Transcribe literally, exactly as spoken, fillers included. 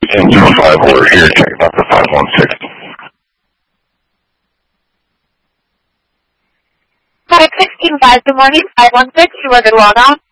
ten zero five, we're here checking out the five one six. five sixteen five, good morning, five one six, you are good log on.